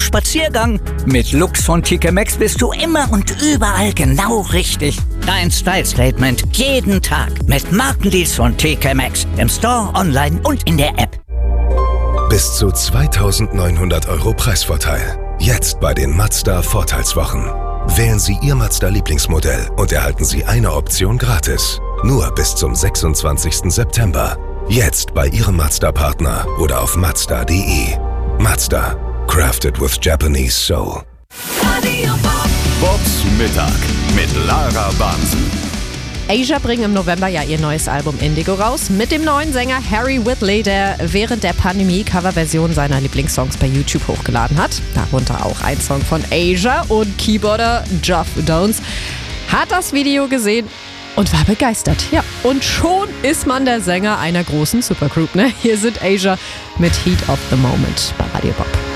Spaziergang. Mit Lux von TK Maxx bist du immer und überall genau richtig. Dein Style-Statement jeden Tag mit Markendeals von TK Maxx. Im Store, online und in der App. Bis zu 2.900 € Preisvorteil. Jetzt bei den Mazda-Vorteilswochen. Wählen Sie Ihr Mazda-Lieblingsmodell und erhalten Sie eine Option gratis. Nur bis zum 26. September. Jetzt bei Ihrem Mazda-Partner oder auf Mazda.de. Mazda. Crafted with Japanese Soul. Bobs Mittag mit Lara Bansen. Asia bringen im November ja ihr neues Album Indigo raus mit dem neuen Sänger Harry Whitley, der während der Pandemie Coverversionen seiner Lieblingssongs bei YouTube hochgeladen hat. Darunter auch ein Song von Asia und Keyboarder Geoff Downes. Hat das Video gesehen und war begeistert. Ja, und schon ist man der Sänger einer großen Supergroup, ne? Hier sind Asia mit Heat of the Moment bei Radio Bob.